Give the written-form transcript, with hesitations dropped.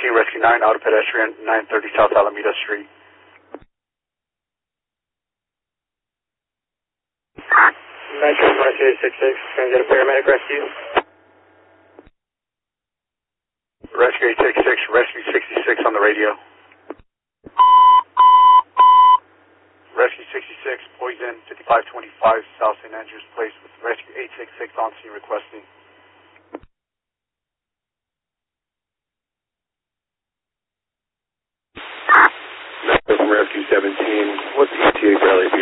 Rescue 9, auto pedestrian, 930 South Alameda Street. Metro Rescue 866, can I get a paramedic rescue? Rescue 866, Rescue 66 on the radio. Rescue 66, Poison, 5525 South St. Andrews Place with Rescue 866 on scene requesting. From Rescue 17, what's the ETA, Charlie?